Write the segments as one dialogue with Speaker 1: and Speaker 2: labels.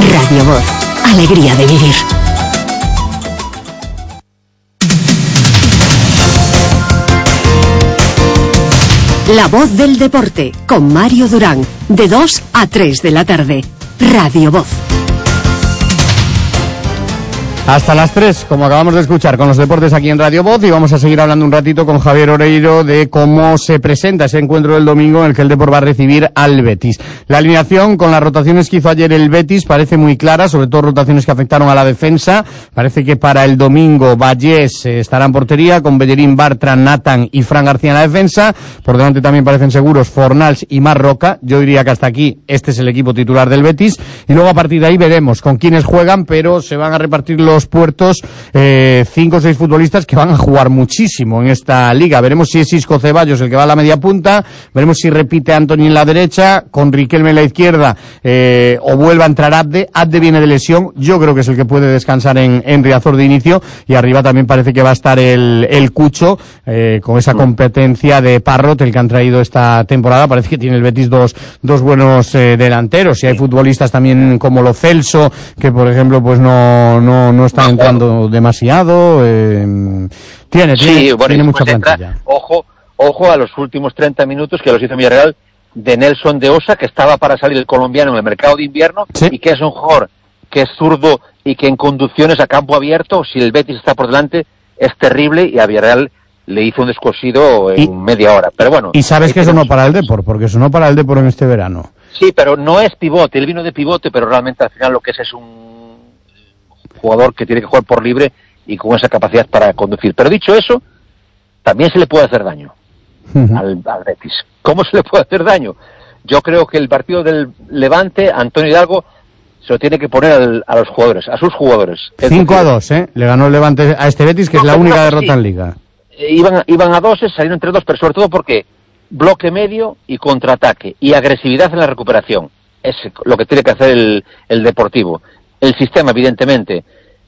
Speaker 1: Radio Voz, alegría de vivir. La Voz del Deporte, con Mario Durán, de 2 a 3 de la tarde. Radio Voz.
Speaker 2: Hasta las 3, como acabamos de escuchar, con los deportes aquí en Radio Voz, y vamos a seguir hablando un ratito con Javier Oreiro de cómo se presenta ese encuentro del domingo en el que el Depor va a recibir al Betis. La alineación, con las rotaciones que hizo ayer el Betis, parece muy clara, sobre todo rotaciones que afectaron a la defensa. Parece que para el domingo Vallés estará en portería, con Bellerín, Bartra, Nathan y Fran García en la defensa. Por delante también parecen seguros Fornals y Marc Roca. Yo diría que hasta aquí este es el equipo titular del Betis, y luego a partir de ahí veremos con quiénes juegan, pero se van a repartir los puertos 5 o 6 futbolistas que van a jugar muchísimo en esta liga. Veremos si es Isco Ceballos el que va a la media punta, veremos si repite Antoni en la derecha, con Riquelme en la izquierda, o vuelva a entrar Abde. Abde viene de lesión, yo creo que es el que puede descansar en Riazor de inicio, y arriba también parece que va a estar el Cucho, con esa competencia de Parrot, el que han traído esta temporada. Parece que tiene el Betis dos buenos delanteros, y hay futbolistas también como Lo Celso, que por ejemplo pues no están entrando demasiado. Tiene mucha plantilla.
Speaker 3: Ojo a los últimos 30 minutos que los hizo Villarreal de Nelson de Osa, que estaba para salir el colombiano en el mercado de invierno, sí, y que es un jugador que es zurdo y que en conducciones a campo abierto, si el Betis está por delante, es terrible, y a Villarreal le hizo un descosido en media hora. Pero bueno.
Speaker 2: Y sabes que sonó para el Depor, porque sonó para el Depor en este verano.
Speaker 3: Sí, pero no es pivote, él vino de pivote, pero realmente al final lo que es un jugador que tiene que jugar por libre y con esa capacidad para conducir. Pero dicho eso, también se le puede hacer daño al Betis. ¿Cómo se le puede hacer daño? Yo creo que el partido del Levante, Antonio Hidalgo se lo tiene que poner a los jugadores, a sus jugadores.
Speaker 2: 5-2, le ganó el Levante a este Betis, que es la única derrota en Liga.
Speaker 3: Iban a 2, salieron entre 2, pero sobre todo porque bloque medio y contraataque y agresividad en la recuperación. Es lo que tiene que hacer el Deportivo. El sistema, evidentemente,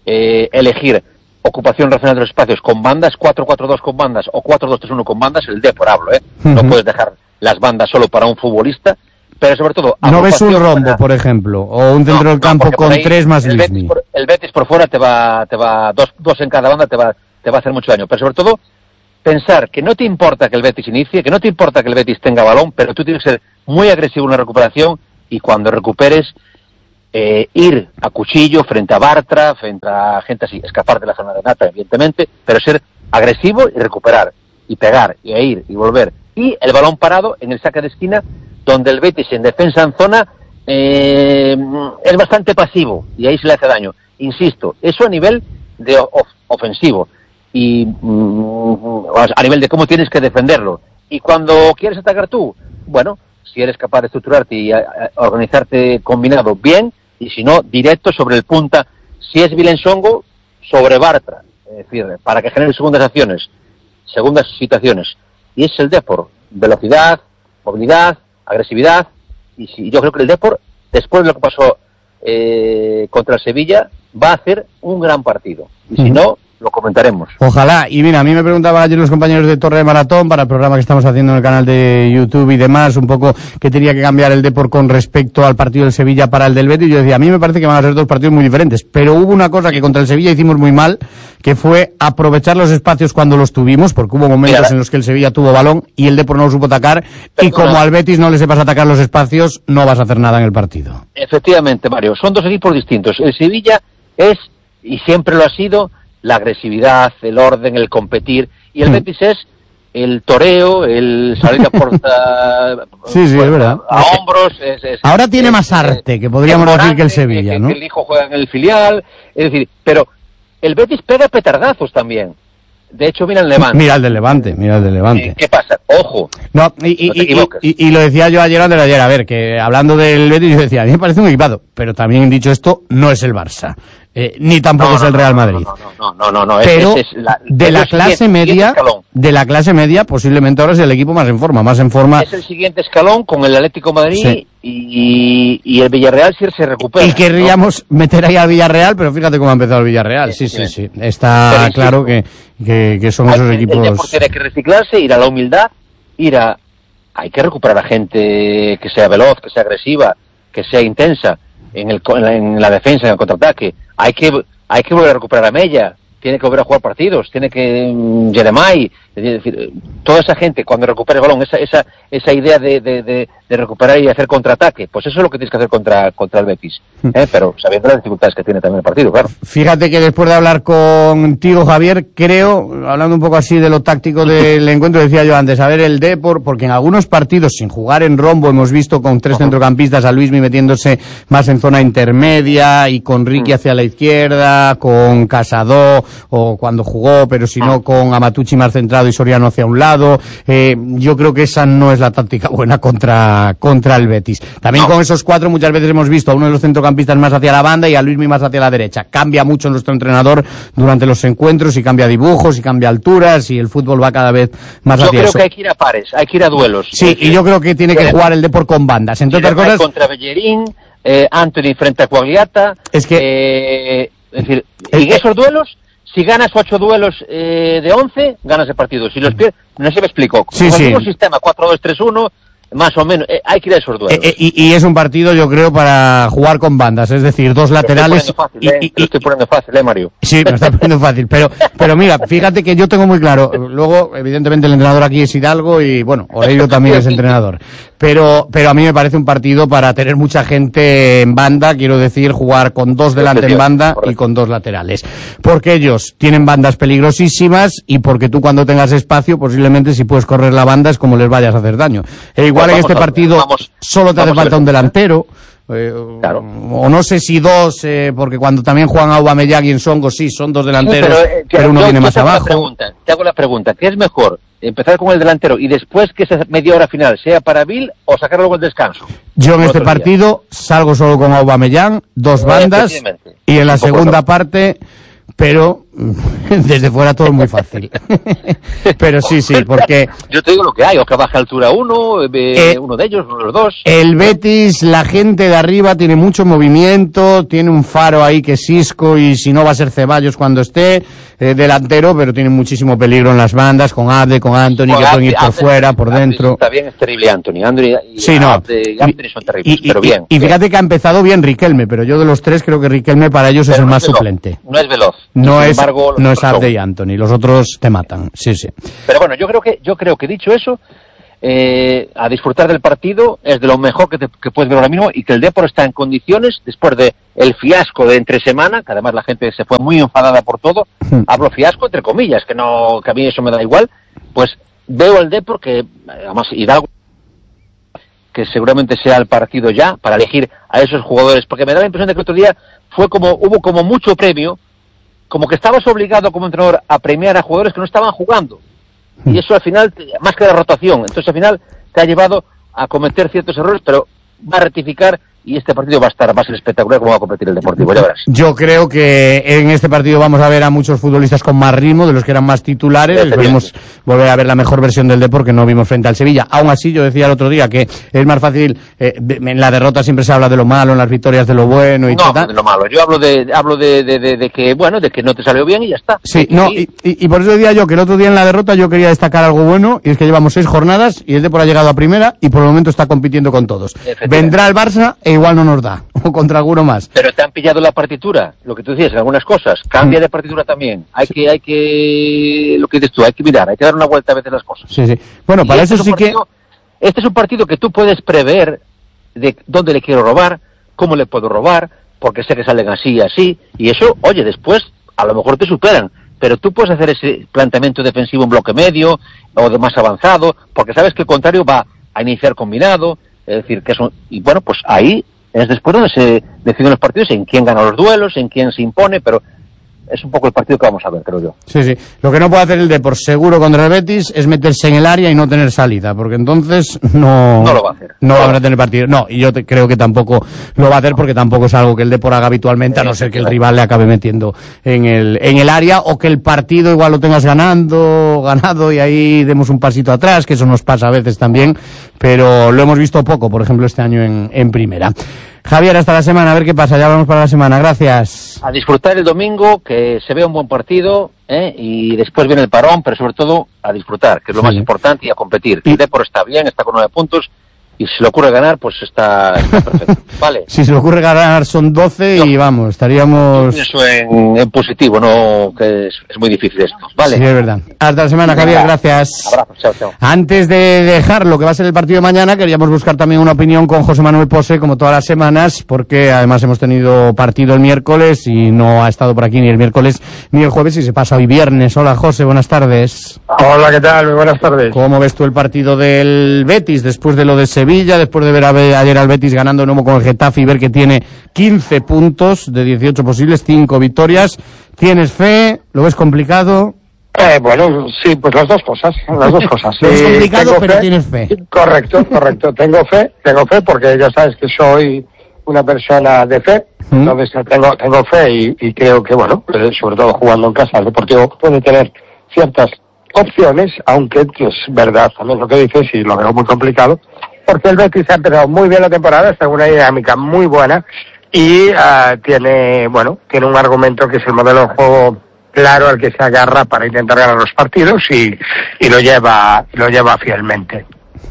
Speaker 3: elegir ocupación racional de los espacios con bandas, 4-4-2 con bandas o 4-2-3-1 con bandas, el Depor hablo, No puedes dejar las bandas solo para un futbolista, pero sobre todo...
Speaker 2: No ves un rombo, por ejemplo, o un centro del campo con 3 más Luismi.
Speaker 3: El Betis por fuera te va dos en cada banda, te va a hacer mucho daño, pero sobre todo pensar que no te importa que el Betis inicie, que no te importa que el Betis tenga balón, pero tú tienes que ser muy agresivo en la recuperación, y cuando recuperes ir a cuchillo frente a Bartra, frente a gente así, escapar de la zona de Nata, evidentemente, pero ser agresivo y recuperar, y pegar, y ir, y volver. Y el balón parado en el saque de esquina, donde el Betis en defensa en zona es bastante pasivo, y ahí se le hace daño. Insisto, eso a nivel de ofensivo, y a nivel de cómo tienes que defenderlo. Y cuando quieres atacar tú, bueno, si eres capaz de estructurarte y organizarte combinado, bien, y si no, directo sobre el punta. Si es Vilensongo, sobre Bartra, es decir, para que genere segundas acciones, segundas situaciones. Y es el Depor, velocidad, movilidad, agresividad, y yo creo que el Depor, después de lo que pasó contra el Sevilla, va a hacer un gran partido. Y si no, lo comentaremos.
Speaker 2: Ojalá. Y mira, a mí me preguntaban ayer los compañeros de Torre de Maratón, para el programa que estamos haciendo en el canal de YouTube y demás, un poco qué tenía que cambiar el Depor con respecto al partido del Sevilla para el del Betis. Yo decía, a mí me parece que van a ser 2 partidos muy diferentes, pero hubo una cosa que contra el Sevilla hicimos muy mal, que fue aprovechar los espacios cuando los tuvimos, porque hubo momentos en los que el Sevilla tuvo balón y el Depor no lo supo atacar, y como al Betis no le sepas atacar los espacios, no vas a hacer nada en el partido.
Speaker 3: Efectivamente, Mario, son 2 equipos distintos. El Sevilla es, y siempre lo ha sido, la agresividad, el orden, el competir, y el Betis es el toreo, el salir a porta
Speaker 2: sí, es verdad,
Speaker 3: a hombros.
Speaker 2: Ahora tiene más arte, que podríamos decir que el Sevilla, ¿no?
Speaker 3: Que el hijo juega en el filial, es decir, pero el Betis pega petardazos también. De hecho, mira el Levante.
Speaker 2: Mira el del Levante.
Speaker 3: ¿Qué pasa? Ojo.
Speaker 2: No te equivoques. Y lo decía yo ayer, a ver, que hablando del Betis, yo decía, a mí me parece un equipado, pero también dicho esto, no es el Barça. Ni tampoco es el Real Madrid.
Speaker 3: No.
Speaker 2: Pero de la clase media, posiblemente ahora es el equipo más en forma.
Speaker 3: Es el siguiente escalón con el Atlético de Madrid, sí. y el Villarreal si se recupera.
Speaker 2: Y querríamos meter ahí al Villarreal, pero fíjate cómo ha empezado el Villarreal. Sí. Está claro que son esos equipos.
Speaker 3: El Depor tiene que reciclarse, ir a la humildad, hay que recuperar a gente que sea veloz, que sea agresiva, que sea intensa. en la defensa, en el contraataque. Hay que volver a recuperar a Mella, tiene que volver a jugar partidos, tiene que Jeremai, es decir, toda esa gente cuando recupere el balón, esa idea de recuperar y hacer contraataque, pues eso es lo que tienes que hacer contra el Betis, pero sabiendo las dificultades que tiene también el partido, claro.
Speaker 2: Fíjate que después de hablar contigo, Javier, creo, hablando un poco así de lo táctico del encuentro, decía yo antes, a ver el Depor, porque en algunos partidos sin jugar en rombo hemos visto con 3 centrocampistas, a Luismi metiéndose más en zona intermedia y con Ricky hacia la izquierda, con Casado o cuando jugó, pero si no con Amatucci más centrado y Soriano hacia un lado. Yo creo que esa no es la táctica buena contra el Betis. También con esos 4 muchas veces hemos visto a uno de los centrocampistas más hacia la banda y a Luismi más hacia la derecha. Cambia mucho nuestro entrenador durante los encuentros y cambia dibujos y cambia alturas y el fútbol va cada vez más hacia eso.
Speaker 3: Yo creo que hay que ir a pares, hay que ir a duelos.
Speaker 2: Sí, y yo creo que tiene que jugar el Depor con bandas. Entre otras cosas,
Speaker 3: contra Bellerín, Anthony frente a Quagliata.
Speaker 2: Es que
Speaker 3: es decir, en esos duelos, si ganas 8 duelos de 11, ganas el partido. Si los pierdes, no sé si me explico.
Speaker 2: Sí,
Speaker 3: con el
Speaker 2: sí.
Speaker 3: mismo sistema, 4-2-3-1, más o menos, hay que ir a esos duelos.
Speaker 2: Y es un partido, yo creo, para jugar con bandas, es decir, 2 laterales.
Speaker 3: Lo estoy poniendo fácil, Mario.
Speaker 2: Sí, me está poniendo fácil, pero mira, fíjate que yo tengo muy claro, luego, evidentemente, el entrenador aquí es Hidalgo y, bueno, Oreiro también es entrenador. Pero a mí me parece un partido para tener mucha gente en banda, quiero decir, jugar con 2 delante en banda y con 2 laterales. Porque ellos tienen bandas peligrosísimas y porque tú cuando tengas espacio, posiblemente si puedes correr la banda es como les vayas a hacer daño. Igual en este partido solo te hace falta un delantero.
Speaker 3: Claro.
Speaker 2: O no sé si 2, porque cuando también juegan Aubameyang y Nsongo, sí, son 2 delanteros, pero uno viene más abajo.
Speaker 3: Te hago la pregunta, ¿qué es mejor? ¿Empezar con el delantero y después que esa media hora final sea para Bill o sacarlo luego el descanso?
Speaker 2: Yo en este partido salgo solo con Aubameyang, 2 bandas, y en la segunda parte, pero desde fuera todo es muy fácil. Pero sí, porque...
Speaker 3: Yo te digo lo que hay, o que baja altura uno de ellos, uno de los 2.
Speaker 2: El Betis, la gente de arriba tiene mucho movimiento, tiene un Faro ahí que es Isco y si no va a ser Ceballos cuando esté delantero, pero tiene muchísimo peligro en las bandas, con Abde, con Anthony, que pueden ir por fuera, por dentro.
Speaker 3: Está bien, es terrible Anthony y
Speaker 2: sí, no.
Speaker 3: Anthony son terribles, pero bien.
Speaker 2: Y fíjate que ha empezado bien Riquelme, pero yo de los 3 creo que Riquelme para ellos es el más suplente.
Speaker 3: No es veloz.
Speaker 2: No es Abde y Anthony, los otros te matan, sí.
Speaker 3: Pero bueno, yo creo que dicho eso, a disfrutar del partido es de lo mejor que puedes ver ahora mismo y que el Depor está en condiciones, después de el fiasco de entre semana, que además la gente se fue muy enfadada por todo, hablo fiasco entre comillas, que a mí eso me da igual, pues veo el Depor que, además Hidalgo, que seguramente sea el partido ya, para elegir a esos jugadores, porque me da la impresión de que el otro día hubo como mucho premio, como que estabas obligado como entrenador a premiar a jugadores que no estaban jugando. Y eso al final, más que la rotación, entonces al final te ha llevado a cometer ciertos errores, pero va a rectificar y este partido va a ser espectacular como va a competir el Deportivo, ya verás.
Speaker 2: Yo creo que en este partido vamos a ver a muchos futbolistas con más ritmo, de los que eran más titulares, esperemos volver a ver la mejor versión del Depor que no vimos frente al Sevilla. Aún así, yo decía el otro día que es más fácil, en la derrota siempre se habla de lo malo, en las victorias de lo bueno y
Speaker 3: no,
Speaker 2: tal.
Speaker 3: De lo malo, yo hablo de que, bueno, de que no te salió bien y ya está.
Speaker 2: Sí, y por eso decía yo que el otro día en la derrota yo quería destacar algo bueno, y es que llevamos 6 jornadas y el Depor ha llegado a primera y por el momento está compitiendo con todos. Vendrá el Barça e igual no nos da, o contra alguno más.
Speaker 3: Pero te han pillado la partitura, lo que tú decías, en algunas cosas. Cambia de partitura también. Hay que, lo que dices tú, hay que mirar, hay que dar una vuelta a veces las cosas.
Speaker 2: Sí. Bueno, para eso sí que...
Speaker 3: Este es un partido que tú puedes prever de dónde le quiero robar, cómo le puedo robar, porque sé que salen así y así, y eso, oye, después a lo mejor te superan, pero tú puedes hacer ese planteamiento defensivo en bloque medio o de más avanzado, porque sabes que el contrario va a iniciar combinado, es decir, que eso, y bueno, pues ahí es después donde se deciden los partidos, en quién gana los duelos, en quién se impone, pero es un poco el partido que vamos a ver, creo yo.
Speaker 2: Sí. Lo que no puede hacer el Depor seguro contra el Betis es meterse en el área y no tener salida, porque entonces no
Speaker 3: lo va a hacer.
Speaker 2: No va a tener partido. No, y yo creo que tampoco lo va a hacer porque tampoco es algo que el Depor haga habitualmente, a no ser que el rival le acabe metiendo en el área o que el partido igual lo tengas ganado y ahí demos un pasito atrás, que eso nos pasa a veces también, pero lo hemos visto poco, por ejemplo, este año en primera. Javier, hasta la semana, a ver qué pasa, ya vamos para la semana, gracias.
Speaker 3: A disfrutar el domingo, que se vea un buen partido, y después viene el parón, pero sobre todo a disfrutar, que es lo más importante, y a competir. El Depor está bien, está con 9 puntos, y si le ocurre ganar, pues está perfecto. Vale.
Speaker 2: Si se le ocurre ganar son 12 y vamos, estaríamos...
Speaker 3: Eso en positivo, no, que es muy difícil esto. Vale.
Speaker 2: Sí, es verdad. Hasta la semana, Javier, gracias.
Speaker 3: Abrazo, chao, chao.
Speaker 2: Antes de dejar lo que va a ser el partido de mañana, queríamos buscar también una opinión con José Manuel Pose, como todas las semanas, porque además hemos tenido partido el miércoles y no ha estado por aquí ni el miércoles ni el jueves y se pasa hoy viernes. Hola, José, buenas tardes.
Speaker 4: Hola, ¿qué tal? Muy buenas tardes.
Speaker 2: ¿Cómo ves tú el partido del Betis después de lo de Sevilla, después de ver ayer al Betis ganando de nuevo con el Getafe y ver que tiene 15 puntos de 18 posibles, 5 victorias? ¿Tienes fe? ¿Lo ves complicado?
Speaker 4: Bueno, sí, pues las dos cosas.
Speaker 2: Es complicado, pero
Speaker 4: fe.
Speaker 2: Tienes fe.
Speaker 4: Correcto. Tengo fe porque ya sabes que soy una persona de fe, entonces tengo fe y creo que, bueno, sobre todo jugando en casa, el Deportivo puede tener ciertas opciones, aunque es verdad también lo que dices y lo veo muy complicado, porque el Betis ha empezado muy bien la temporada, está en una dinámica muy buena y tiene un argumento que es el modelo de juego claro al que se agarra para intentar ganar los partidos y lo lleva fielmente.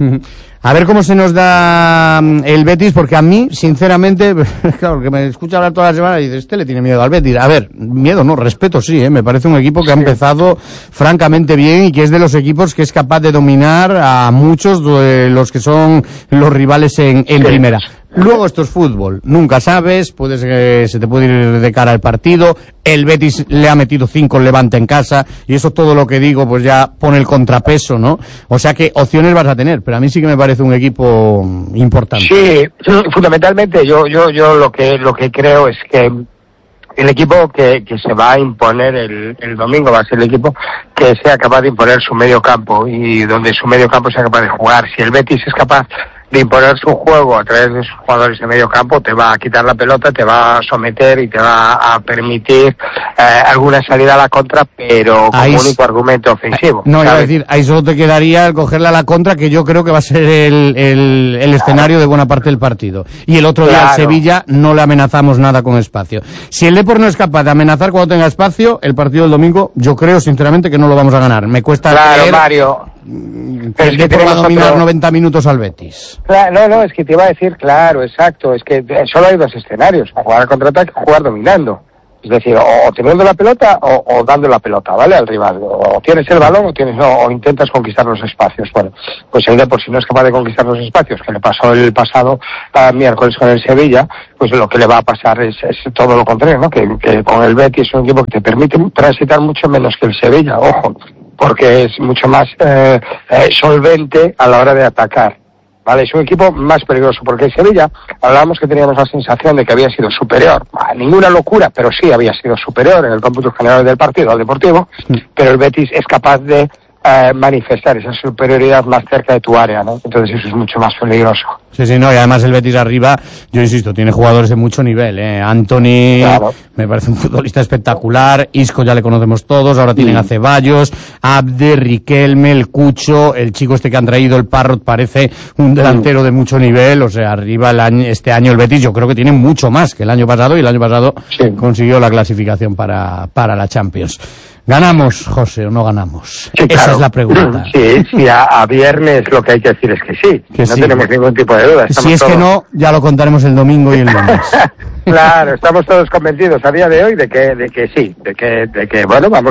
Speaker 2: A ver cómo se nos da el Betis, porque a mí, sinceramente, claro, que me escucha hablar toda la semana y dice, le tiene miedo al Betis. A ver, miedo no, respeto sí, me parece un equipo que ha empezado francamente bien y que es de los equipos que es capaz de dominar a muchos de los que son los rivales en primera. Luego esto es fútbol, nunca sabes, se te puede ir de cara al partido. El Betis le ha metido 5 al Levante en casa y eso todo lo que digo pues ya pone el contrapeso, ¿no? O sea que opciones vas a tener, pero a mí sí que me parece un equipo importante.
Speaker 4: Sí, fundamentalmente yo lo que creo es que el equipo que se va a imponer el domingo va a ser el equipo que sea capaz de imponer su medio campo y donde su medio campo sea capaz de jugar. Si el Betis es capaz de imponer su juego a través de sus jugadores de medio campo, te va a quitar la pelota, te va a someter y te va a permitir alguna salida a la contra, pero como único argumento ofensivo.
Speaker 2: No, iba a decir, ahí solo te quedaría el cogerle a la contra, que yo creo que va a ser el escenario de buena parte del partido. Y el otro día al Sevilla no le amenazamos nada con espacio. Si el Depor no es capaz de amenazar cuando tenga espacio, el partido del domingo, yo creo sinceramente que no lo vamos a ganar. Me cuesta creer...
Speaker 4: Mario.
Speaker 2: Pero es que te va a dominar 90 minutos al Betis.
Speaker 4: No, es que te iba a decir, claro, exacto, es que solo hay dos escenarios, jugar al contraataque o jugar dominando. Es decir, o teniendo la pelota o dando la pelota, ¿vale? Al rival. O tienes el balón o intentas conquistar los espacios. Bueno, pues el Depor, si no es capaz de conquistar los espacios, que le pasó el pasado miércoles con el Sevilla, pues lo que le va a pasar es todo lo contrario, ¿no? Que con el Betis es un equipo que te permite transitar mucho menos que el Sevilla, ojo, porque es mucho más solvente a la hora de atacar. Vale, es un equipo más peligroso, porque el Sevilla, hablábamos que teníamos la sensación de que había sido superior, ninguna locura, pero sí había sido superior en el cómputo general del partido al Deportivo, pero el Betis es capaz de manifestar esa superioridad más cerca de tu área, ¿no? Entonces eso es mucho más peligroso.
Speaker 2: Sí, no, y además el Betis arriba, yo insisto, tiene jugadores de mucho nivel, Anthony, claro, me parece un futbolista espectacular, Isco ya le conocemos todos, ahora tienen a Ceballos, Abde, Riquelme, el Cucho, el chico este que han traído, el Parrot, parece un delantero de mucho nivel, o sea, arriba este año el Betis yo creo que tiene mucho más que el año pasado, y el año pasado consiguió la clasificación para la Champions. ¿Ganamos, José, o no ganamos?
Speaker 4: Sí, claro.
Speaker 2: Esa es la pregunta.
Speaker 4: Sí, a viernes lo que hay que decir es que sí, que no tenemos ningún tipo de duda.
Speaker 2: Si es todos... que no, ya lo contaremos el domingo y el lunes.
Speaker 4: Claro, estamos todos convencidos a día de hoy de que sí, de que bueno, vamos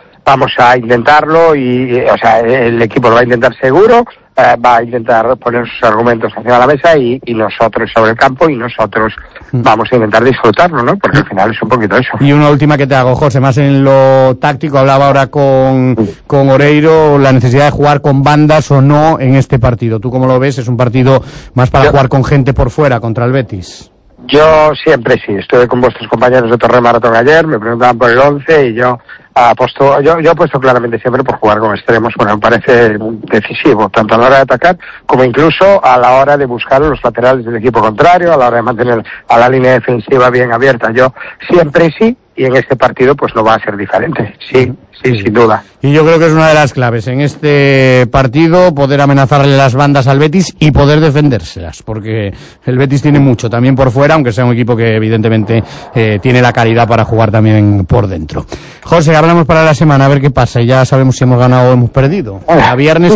Speaker 4: a intentarlo y, o sea, el equipo lo va a intentar seguro, va a intentar poner sus argumentos encima de la mesa y nosotros sobre el campo y nosotros vamos a intentar disfrutarlo, ¿no? Porque al final es un poquito eso.
Speaker 2: Y una última que te hago, José, más en lo táctico, hablaba ahora con Oreiro, la necesidad de jugar con bandas o no en este partido. ¿Tú cómo lo ves? ¿Es un partido más para jugar con gente por fuera contra el Betis?
Speaker 4: Yo siempre sí, estuve con vuestros compañeros de Torre Maratón ayer, me preguntaban por el 11 y yo apuesto claramente siempre por jugar con extremos. Bueno, me parece decisivo, tanto a la hora de atacar como incluso a la hora de buscar los laterales del equipo contrario, a la hora de mantener a la línea defensiva bien abierta. Yo siempre sí, y en este partido pues no va a ser diferente. Sí, Sí, sin duda.
Speaker 2: Y yo creo que es una de las claves en este partido, poder amenazarle las bandas al Betis y poder defendérselas, porque el Betis tiene mucho también por fuera, aunque sea un equipo que evidentemente tiene la calidad para jugar también por dentro. José, hablamos para la semana, a ver qué pasa, y ya sabemos si hemos ganado o hemos perdido. A viernes,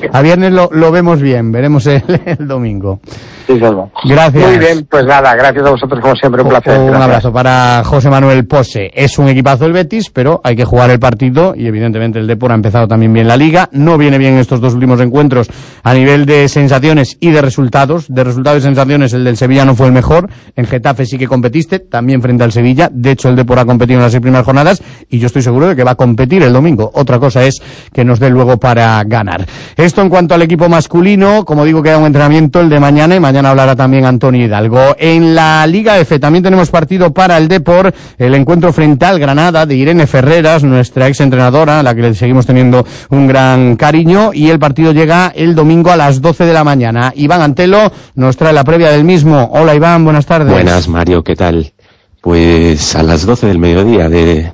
Speaker 2: lo vemos bien, veremos el domingo.
Speaker 4: Sí, señor.
Speaker 2: Gracias.
Speaker 4: Muy bien, pues nada, gracias a vosotros como siempre, un placer.
Speaker 2: Un abrazo para José Manuel Pose. Es un equipazo el Betis, pero hay que jugar el partido y evidentemente el Depor ha empezado también bien la Liga. No viene bien estos dos últimos encuentros a nivel de sensaciones y de resultados. De resultados y sensaciones el del Sevilla no fue el mejor. En Getafe sí que competiste, también frente al Sevilla. De hecho el Depor ha competido en las 6 primeras jornadas y yo estoy seguro de que va a competir el domingo. Otra cosa es que nos dé luego para ganar. Esto en cuanto al equipo masculino. Como digo, queda un entrenamiento el de mañana y mañana hablará también Antonio Hidalgo. En la Liga F también tenemos partido para el Depor, el encuentro frente al Granada de Irene Ferreras, nuestra ex entrenadora, a la que le seguimos teniendo un gran cariño, y el partido llega el domingo a las 12 de la mañana. Iván Antelo nos trae la previa del mismo. Hola Iván, buenas tardes.
Speaker 5: Buenas Mario, ¿qué tal? Pues a las 12 del mediodía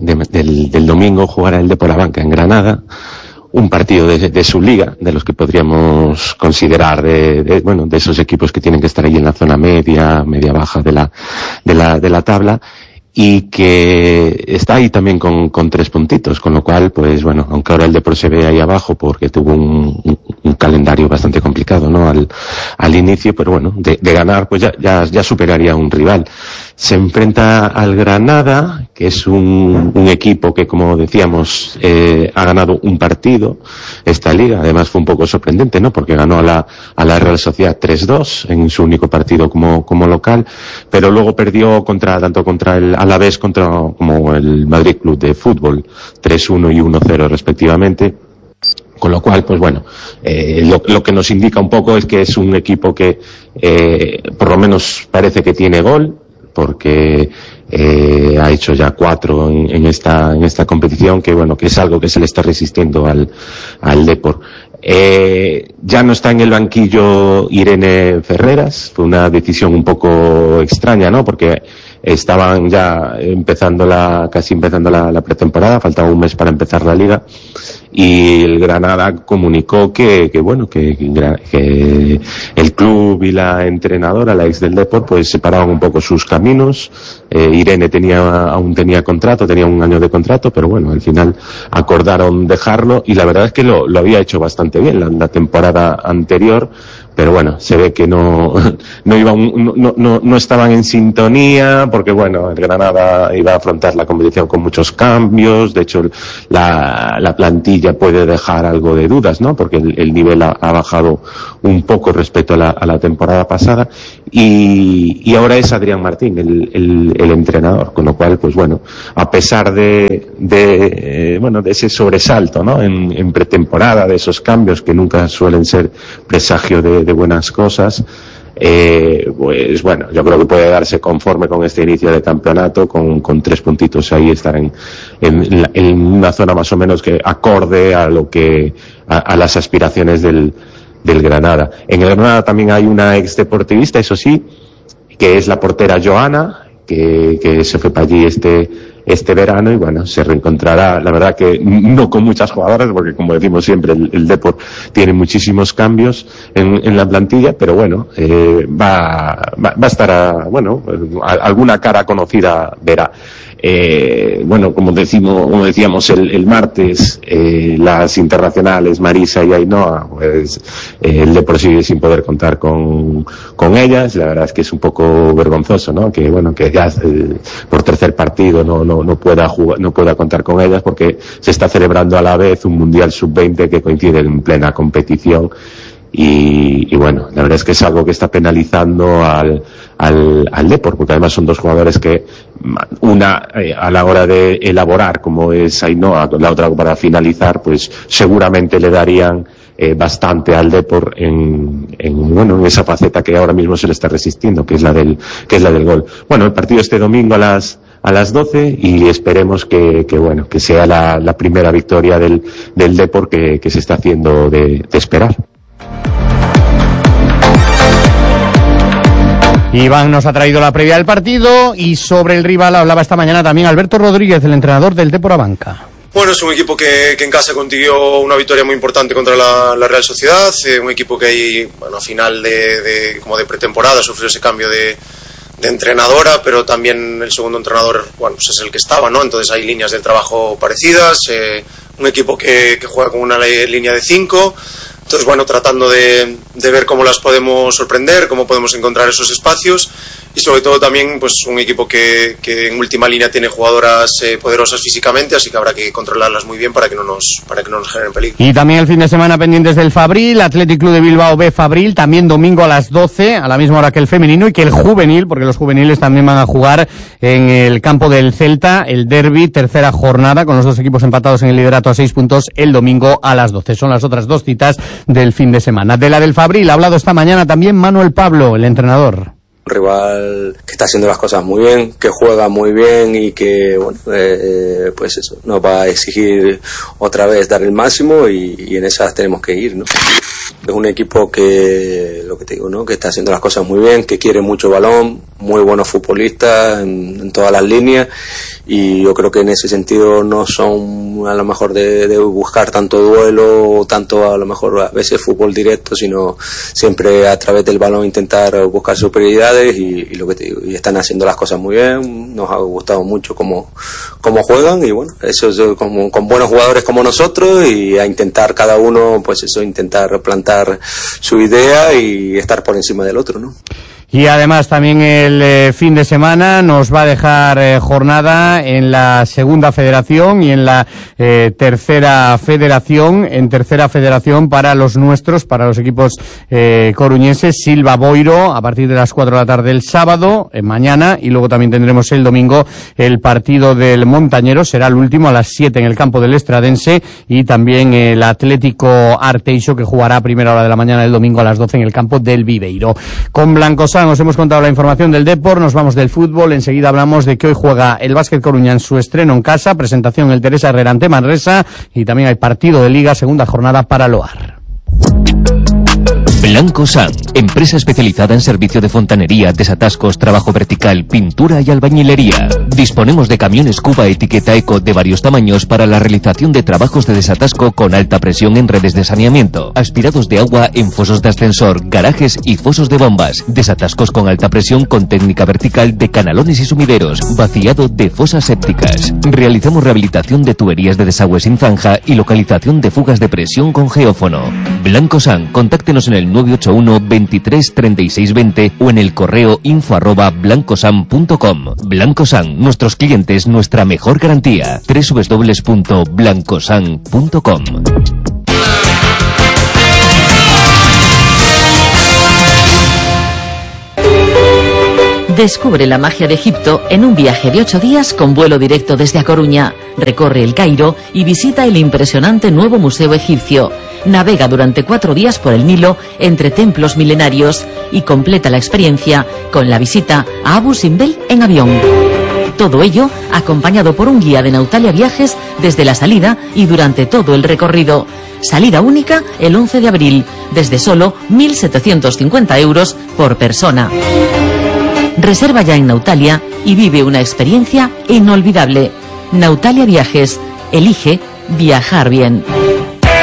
Speaker 5: del domingo jugará el Depor Abanca en Granada. Un partido de su liga, de los que podríamos considerar de esos equipos que tienen que estar ahí en la zona media baja de la tabla, y que está ahí también con 3 puntitos, con lo cual, pues bueno, aunque ahora el Depor se ve ahí abajo porque tuvo un calendario bastante complicado, ¿no? Al inicio, pero bueno, de ganar, pues ya superaría a un rival. Se enfrenta al Granada, que es un equipo que, como decíamos, ha ganado un partido esta liga. Además fue un poco sorprendente, ¿no? Porque ganó a la Real Sociedad 3-2 en su único partido como local, pero luego perdió tanto contra el Alavés como el Madrid Club de Fútbol, 3-1 y 1-0 respectivamente. Con lo cual, pues bueno, lo que nos indica un poco es que es un equipo que por lo menos parece que tiene gol, porque ha hecho ya 4 en esta competición, que bueno, que es algo que se le está resistiendo al Depor. Ya no está en el banquillo Irene Ferreras, fue una decisión un poco extraña, ¿no? Porque estaban ya casi empezando la pretemporada, faltaba un mes para empezar la liga, y el Granada comunicó que el club y la entrenadora, la ex del Depor, pues separaban un poco sus caminos. Irene aún tenía contrato, tenía un año de contrato, pero bueno, al final acordaron dejarlo, y la verdad es que lo había hecho bastante bien la temporada anterior, pero bueno, se ve que no estaban en sintonía, porque bueno, el Granada iba a afrontar la competición con muchos cambios. De hecho la plantilla puede dejar algo de dudas, ¿no? Porque el nivel ha bajado un poco respecto a la temporada pasada, y ahora es Adrián Martín el entrenador, con lo cual, pues bueno, a pesar de ese sobresalto, ¿no? En pretemporada, de esos cambios que nunca suelen ser presagio de buenas cosas, pues bueno, yo creo que puede darse conforme con este inicio de campeonato, con 3 puntitos ahí, estar en una zona más o menos que acorde a a las aspiraciones del Granada. En el Granada también hay una ex deportivista, eso sí, que es la portera Joana, que se fue para allí este verano, y bueno, se reencontrará, la verdad que no con muchas jugadoras, porque como decimos siempre, el Depor tiene muchísimos cambios en la plantilla, pero bueno, va a estar alguna cara conocida verá. Bueno, como decíamos el martes, las internacionales Marisa y Ainhoa, pues el Depor sigue sin poder contar con ellas. La verdad es que es un poco vergonzoso, ¿no? Que bueno, que ya por tercer partido no pueda contar con ellas, porque se está celebrando a la vez un Mundial Sub-20 que coincide en plena competición. Y bueno, la verdad es que es algo que está penalizando al Depor, porque además son 2 jugadores que una a la hora de elaborar, como es Ainhoa, la otra para finalizar, pues seguramente le darían bastante al Depor en esa faceta que ahora mismo se le está resistiendo, que es la del gol. Bueno, el partido este domingo a las 12, y esperemos que sea la primera victoria del Depor que se está haciendo de esperar.
Speaker 2: Iván nos ha traído la previa del partido, y sobre el rival hablaba esta mañana también Alberto Rodríguez, el entrenador del Depor Abanca.
Speaker 6: Bueno, es un equipo que en casa consiguió una victoria muy importante contra la Real Sociedad, un equipo que ahí, bueno, a final de pretemporada sufrió ese cambio de entrenadora, pero también el segundo entrenador, bueno, pues es el que estaba, ¿no? Entonces hay líneas del trabajo parecidas, un equipo que juega con una línea de 5, entonces, bueno, tratando de ver cómo las podemos sorprender, cómo podemos encontrar esos espacios y sobre todo también pues un equipo que en última línea tiene jugadoras poderosas físicamente, así que habrá que controlarlas muy bien para que no nos generen peligro.
Speaker 2: Y también el fin de semana pendientes del Fabril, Athletic Club de Bilbao B Fabril, también domingo a las 12, a la misma hora que el femenino y que el juvenil, porque los juveniles también van a jugar en el campo del Celta, el derbi, tercera jornada, con los dos equipos empatados en el liderato a 6 puntos el domingo a las 12. Son las otras dos citas del fin de semana. De la del Fabril ha hablado esta mañana también Manuel Pablo, el entrenador.
Speaker 7: Un rival que está haciendo las cosas muy bien, que juega muy bien y que, bueno, pues eso, nos va a exigir otra vez dar el máximo y en esas tenemos que ir, ¿no? Es un equipo que, lo que te digo, ¿no? Que está haciendo las cosas muy bien, que quiere mucho balón, muy buenos futbolistas en todas las líneas y yo creo que en ese sentido no son a lo mejor de buscar tanto duelo, tanto a lo mejor a veces fútbol directo, sino siempre a través del balón intentar buscar superioridades y lo que te digo, y están haciendo las cosas muy bien, nos ha gustado mucho cómo juegan y bueno, eso es con buenos jugadores como nosotros y a intentar cada uno, pues eso, intentar plantar su idea y estar por encima del otro, ¿no?
Speaker 2: Y además también el fin de semana nos va a dejar jornada en la segunda federación y en la tercera federación. En tercera federación para los nuestros, para los equipos coruñeses, Silva Boiro a partir de las 4 de la tarde el sábado, mañana, y luego también tendremos el domingo el partido del Montañero, será el último a las 7 en el campo del Estradense, y también el Atlético Arteixo que jugará a primera hora de la mañana el domingo a las 12 en el campo del Viveiro. Con Blancosán os hemos contado la información del Depor, nos vamos del fútbol, enseguida hablamos de que hoy juega el Básquet Coruña en su estreno en casa, presentación el Teresa Herrera ante Manresa, y también hay partido de Liga, segunda jornada para Loar.
Speaker 8: Blancosán, empresa especializada en servicio de fontanería, desatascos, trabajo vertical, pintura y albañilería. Disponemos de camiones Cuba etiqueta Eco de varios tamaños para la realización de trabajos de desatasco con alta presión en redes de saneamiento, aspirados de agua en fosos de ascensor, garajes y fosos de bombas, desatascos con alta presión con técnica vertical de canalones y sumideros, vaciado de fosas sépticas. Realizamos rehabilitación de tuberías de desagüe sin zanja y localización de fugas de presión con geófono. Blancosán, contáctenos en el 981 23 36 20 o en el correo info@blancosan.com. Blancosán, nuestros clientes, nuestra mejor garantía. www.blancosan.com.
Speaker 9: Descubre la magia de Egipto en un viaje de 8 días con vuelo directo desde A Coruña. Recorre el Cairo y visita el impresionante nuevo museo egipcio. Navega durante 4 días por el Nilo entre templos milenarios y completa la experiencia con la visita a Abu Simbel en avión. Todo ello acompañado por un guía de Nautalia Viajes desde la salida y durante todo el recorrido. Salida única el 11 de abril, desde solo 1.750 euros por persona. Reserva ya en Nautalia y vive una experiencia inolvidable. Nautalia Viajes. Elige viajar bien.